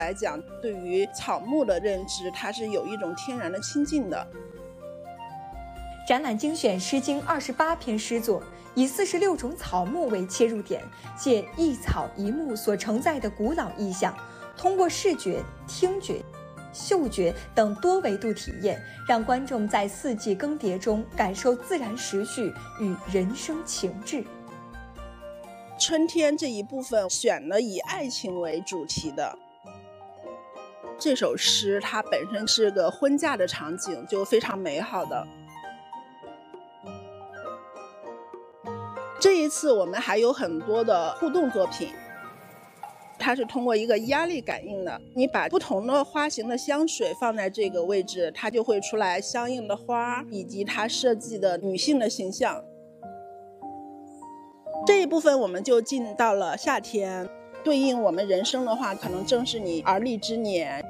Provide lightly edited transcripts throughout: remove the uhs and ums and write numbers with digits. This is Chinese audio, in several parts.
来讲，对于草木的认知，它是有一种天然的亲近的。 展览精选《诗经》28篇诗作，以46种草木为切入点，借一草一木所承载的古老意象，通过视觉、听觉、嗅觉等多维度体验，让观众在四季更迭中感受自然时序与人生情志。 春天这一部分选了以爱情为主题的。这首诗它本身是个婚嫁的场景，就非常美好的。这一次我们还有很多的互动作品，它是通过一个压力感应的，你把不同的花型的香水放在这个位置，它就会出来相应的花以及它设计的女性的形象。这一部分我们就进到了夏天，对应我们人生的话，可能正是你而立之年。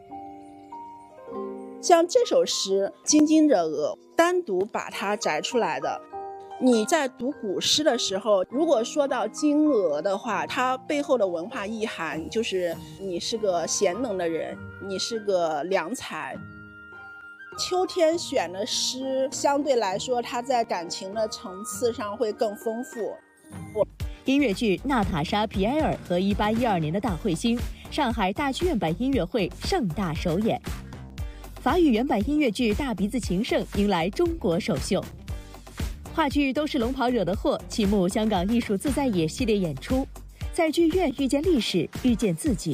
像这首诗《津津者鹅》，单独把它摘出来的。你在读古诗的时候，如果说到金鹅的话，它背后的文化意涵就是你是个贤能的人，你是个良才。秋天选的诗相对来说，它在感情的层次上会更丰富。 音乐剧《娜塔莎·皮埃尔》和1812年的大彗星，上海大剧院版音乐会盛大首演。法语原版音乐剧《大鼻子情圣》迎来中国首秀。话剧《都是龙袍惹的祸》启幕香港艺术自在野系列演出，在剧院遇见历史，遇见自己。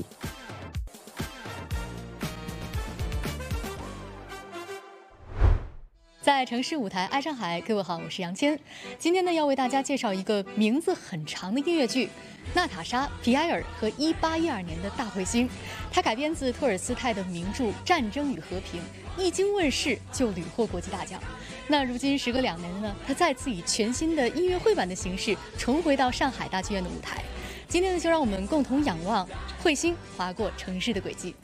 在城市舞台爱上海，各位好，我是杨谦。今天呢，要为大家介绍一个名字很长的音乐剧《娜塔莎·皮埃尔和1812年的大彗星》。它改编自托尔斯泰的名著《战争与和平》，一经问世就屡获国际大奖。那如今时隔2年呢，它再次以全新的音乐会版的形式重回到上海大剧院的舞台。今天呢，就让我们共同仰望彗星划过城市的轨迹。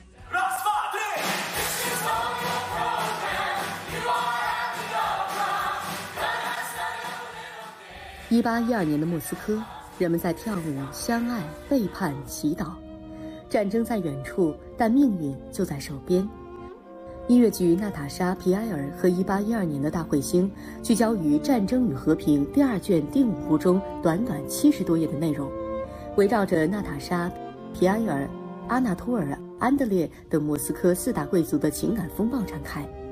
1812年的莫斯科，人们在跳舞、相爱、背叛、祈祷。战争在远处，但命运就在手边。音乐剧《娜塔莎·皮埃尔和1812年的大彗星》聚焦于《战争与和平》第2卷第5部中短短70多页的内容，围绕着娜塔莎、皮埃尔、阿纳托尔、安德烈等莫斯科4大贵族的情感风暴展开。